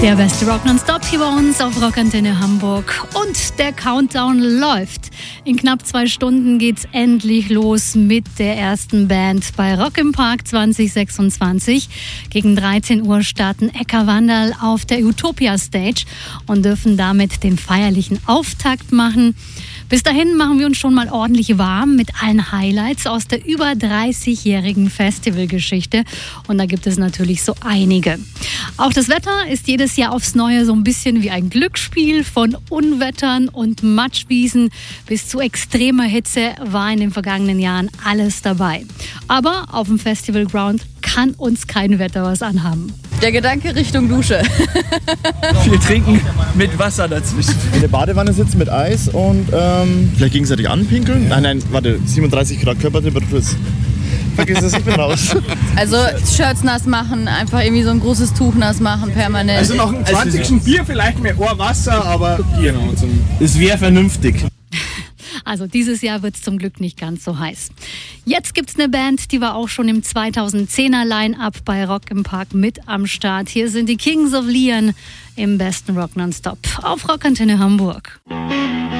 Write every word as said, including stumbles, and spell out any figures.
Der beste Rock nonstop hier bei uns auf Rockantenne Hamburg. Und der Countdown läuft. In knapp zwei Stunden geht's endlich los mit der ersten Band bei Rock im Park zwanzig sechsundzwanzig. Gegen dreizehn Uhr starten Ecker Wandal auf der Utopia Stage und dürfen damit den feierlichen Auftakt machen. Bis dahin machen wir uns schon mal ordentlich warm mit allen Highlights aus der über dreißigjährigen Festivalgeschichte. Und da gibt es natürlich so einige. Auch das Wetter ist jedes Jahr aufs Neue so ein bisschen wie ein Glücksspiel. Von Unwettern und Matschwiesen bis zu extremer Hitze war in den vergangenen Jahren alles dabei. Aber auf dem Festivalground kann uns kein Wetter was anhaben. Der Gedanke Richtung Dusche. Viel trinken mit Wasser dazwischen. In der Badewanne sitzen mit Eis und ähm, vielleicht gegenseitig anpinkeln. Nein, nein, warte, siebenunddreißig Grad Körpertemperatur. Vergiss es, ich bin raus. Also Shirts nass machen, einfach irgendwie so ein großes Tuch nass machen, permanent. Also noch ein zwanzigsten Bier, vielleicht mehr Ohrwasser, aber genau. Es wäre vernünftig. Also dieses Jahr wird es zum Glück nicht ganz so heiß. Jetzt gibt's eine Band, die war auch schon im zweitausendzehner Line-Up bei Rock im Park mit am Start. Hier sind die Kings of Leon im besten Rock nonstop auf Rockantenne Hamburg.